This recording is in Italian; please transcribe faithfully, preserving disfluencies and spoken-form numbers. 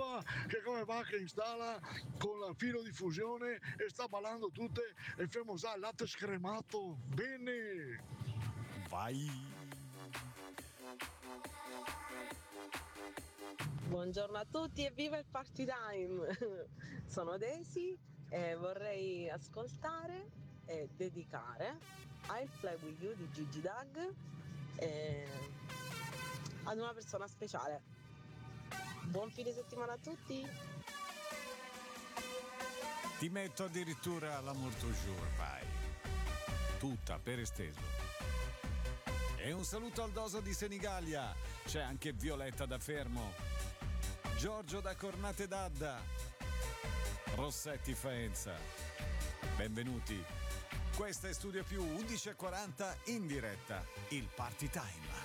qua che come va che installa con la filo di fusione e sta ballando tutte e fermo il latte scremato. Bene! Vai! Buongiorno a tutti e viva il party time! Sono Daisy e vorrei ascoltare e dedicare I'll Fly With You di Gigi Doug e ad una persona speciale. Buon fine settimana a tutti! Ti metto addirittura l'amour toujours, vai! Tutta per esteso. E un saluto al Doso di Senigallia, c'è anche Violetta da Fermo. Giorgio da Cornate d'Adda, Rossetti Faenza, benvenuti. Questa è Studio Più undici e quaranta in diretta, il Party Time.